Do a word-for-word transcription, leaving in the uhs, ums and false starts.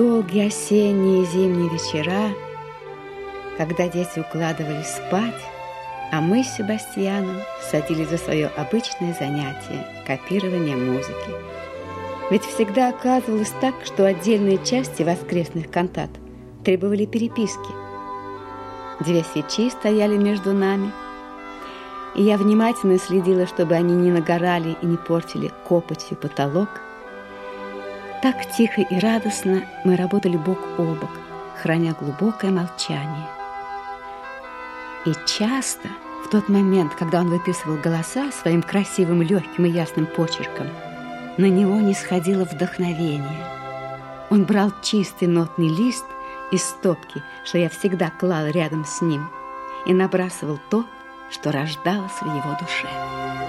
Долгие осенние и зимние вечера, когда дети укладывались спать, а мы с Себастьяном садились за свое обычное занятие – копирование музыки. Ведь всегда оказывалось так, что отдельные части воскресных кантат требовали переписки. Две свечи стояли между нами, и я внимательно следила, чтобы они не нагорали и не портили копотью потолок. Так тихо и радостно мы работали бок о бок, храня глубокое молчание. И часто, в тот момент, когда он выписывал голоса своим красивым, легким и ясным почерком, на него нисходило вдохновение. Он брал чистый нотный лист из стопки, что я всегда клала рядом с ним, и набрасывал то, что рождалось в его душе.